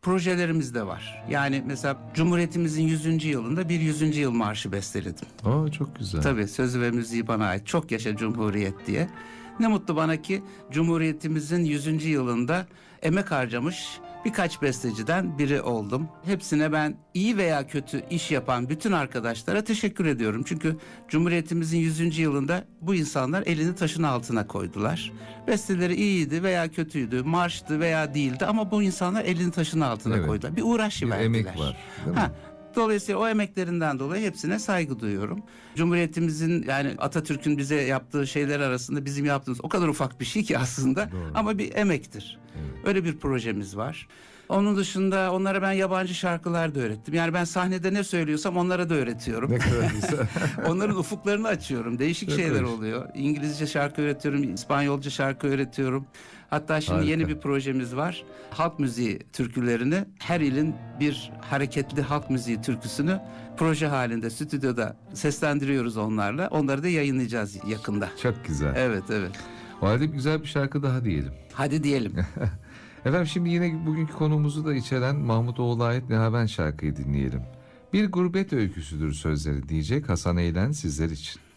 projelerimiz de var. Yani mesela Cumhuriyetimizin 100. yılında bir 100. yıl marşı besteledim. Aa, çok güzel. Tabii sözü ve müziği bana ait. Çok yaşa Cumhuriyet diye. Ne mutlu bana ki Cumhuriyetimizin 100. yılında emek harcamış birkaç besteciden biri oldum. Hepsine ben iyi veya kötü iş yapan bütün arkadaşlara teşekkür ediyorum. Çünkü Cumhuriyetimizin 100. yılında bu insanlar elini taşın altına koydular. Besteleri iyiydi veya kötüydü, marştı veya değildi ama bu insanlar elini taşın altına koydular. Bir uğraş verdiler. Emek var, değil mi? Dolayısıyla o emeklerinden dolayı hepsine saygı duyuyorum. Cumhuriyetimizin, yani Atatürk'ün bize yaptığı şeyler arasında bizim yaptığımız o kadar ufak bir şey ki aslında. Doğru. Ama bir emektir. Evet. Öyle bir projemiz var. Onun dışında onlara ben yabancı şarkılar da öğrettim. Yani ben sahnede ne söylüyorsam onlara da öğretiyorum. Ne kadar güzel. Onların ufuklarını açıyorum. Değişik Çok şeyler hoş. oluyor. İngilizce şarkı öğretiyorum, İspanyolca şarkı öğretiyorum. Hatta şimdi Harika. yeni bir projemiz var. Halk müziği türkülerini, her ilin bir hareketli halk müziği türküsünü proje halinde stüdyoda seslendiriyoruz onlarla. Onları da yayınlayacağız yakında. Çok güzel. Evet. O halde güzel bir şarkı daha diyelim. Hadi diyelim. Efendim, şimdi yine bugünkü konumuzu da içeren Mahmut Oğul'a ait Ne Haben şarkıyı dinleyelim. Bir gurbet öyküsüdür sözleri diyecek Hasan Eylen sizler için.